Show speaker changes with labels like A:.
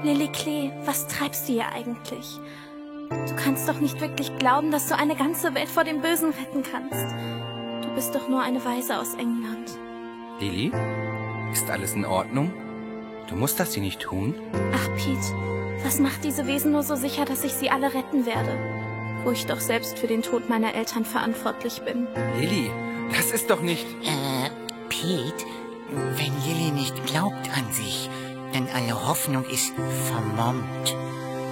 A: Lily Klee, was treibst du hier eigentlich? Du kannst doch nicht wirklich glauben, dass du eine ganze Welt vor dem Bösen retten kannst. Du bist doch nur eine Waise aus England.
B: Lily, ist alles in Ordnung? Du musst das hier nicht tun.
A: Ach, Pete, was macht diese Wesen nur so sicher, dass ich sie alle retten werde? Wo ich doch selbst für den Tod meiner Eltern verantwortlich bin.
B: Lily, das ist doch nicht...
C: Pete, wenn Lily nicht glaubt an sich, dann alle Hoffnung ist vermommt.